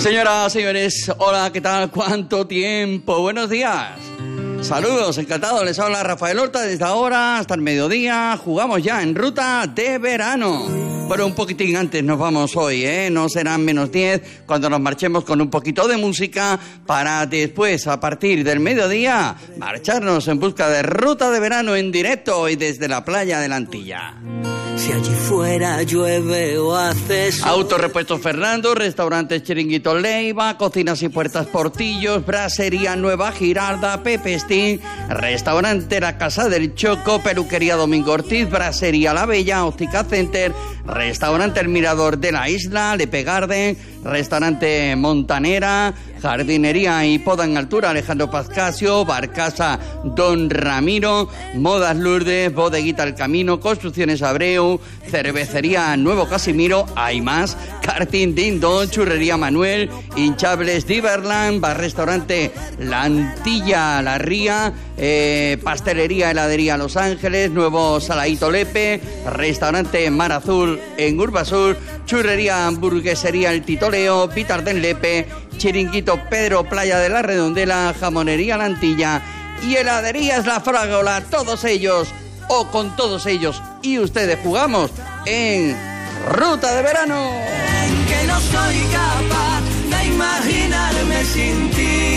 Señoras, señores, hola, ¿qué tal? ¿Cuánto tiempo? Buenos días. Saludos, encantado. Les habla Rafael Horta. Desde ahora hasta el mediodía jugamos ya en Ruta de Verano. Pero un poquitín antes nos vamos hoy, ¿eh? No serán menos 10 cuando nos marchemos con un poquito de música para después, a partir del mediodía, marcharnos en busca de Ruta de Verano en directo y desde la playa de la Antilla. Si allí fuera llueve o hace sol. Autorepuestos Fernando, restaurantes Chiringuito Leiva, cocinas y puertas Portillos, brasería Nueva Giralda, Pepe Stín, restaurante La Casa del Choco, peluquería Domingo Ortiz, brasería La Bella, óptica Center, restaurante El Mirador de la Isla, Lepe Garden, restaurante Montanera, jardinería y poda en altura Alejandro Pascasio, Barcasa Don Ramiro, Modas Lourdes, bodeguita El Camino, construcciones Abreu, cervecería Nuevo Casimiro, hay más, karting Dindon, churrería Manuel, hinchables Diverland, bar restaurante La Antilla La Ría, pastelería heladería Los Ángeles, nuevo Saladito Lepe, restaurante Mar Azul en Urbasur, churrería hamburguesería El Titoleo, Vitarden Lepe, chiringuito Pedro Playa de la Redondela, jamonería La Antilla y heladerías La Frágola. Todos ellos o con todos ellos y ustedes jugamos en Ruta de Verano. Que no soy capaz de imaginarme sin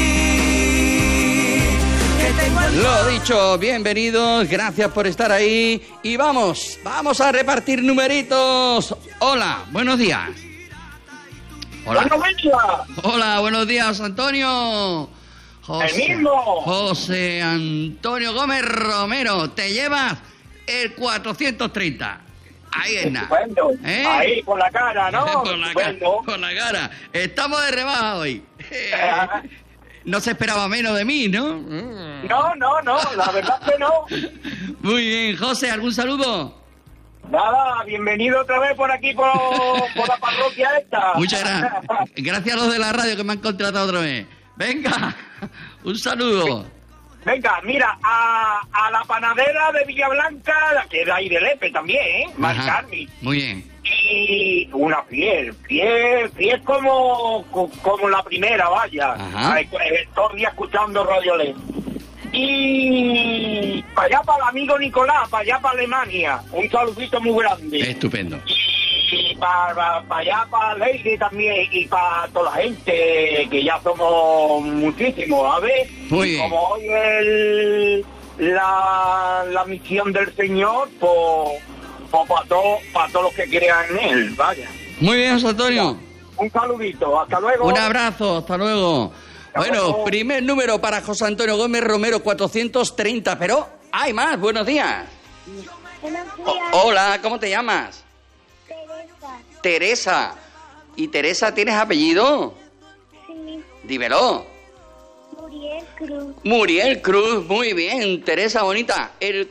ti. Que tengo el... Lo dicho, bienvenidos, gracias por estar ahí y vamos a repartir numeritos. Hola, buenos días. Hola. Hola, buenos días, Antonio. El mismo. José Antonio Gómez Romero, te llevas el 430. Ahí es nada. Estupendo. Ahí, por la cara, ¿no? Por la cara. Estamos de rebaja hoy. No se esperaba menos de mí, ¿no? No, la verdad que no. Muy bien, José, ¿algún saludo? Nada, bienvenido otra vez por aquí, por la parroquia esta. Muchas gracias. Gracias a los de la radio que me han contratado otra vez. Venga, un saludo. Venga, mira, a la panadera de Villablanca, la que era ahí de Lepe también, ¿eh? Marcarmi. Muy bien. Y una fiel como la primera, vaya. Todo el día escuchando Radio LED. Y para allá para el amigo Nicolás, para allá para Alemania, un saludito muy grande. Estupendo. Y para allá para Lady también, y para toda la gente, que ya somos muchísimos, a ver. Muy bien. Como hoy es la misión del Señor, pues para todos los que crean en Él, vaya. Muy bien, José Antonio. Un saludito, hasta luego. Un abrazo, hasta luego. Bueno, primer número para José Antonio Gómez Romero, 430, pero hay más. Buenos días. Buenos días. Hola, ¿cómo te llamas? Teresa. ¿Y Teresa tienes apellido? Sí. Dímelo. Muriel Cruz. Muriel Cruz, muy bien, Teresa bonita. El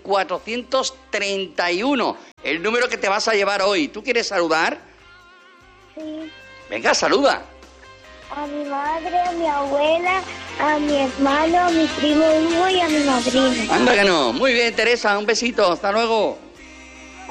431, el número que te vas a llevar hoy. ¿Tú quieres saludar? Sí. Venga, saluda. A mi madre, a mi abuela, a mi hermano, a mi primo Hugo y a mi madrina. Anda que no. Muy bien, Teresa, un besito. Hasta luego.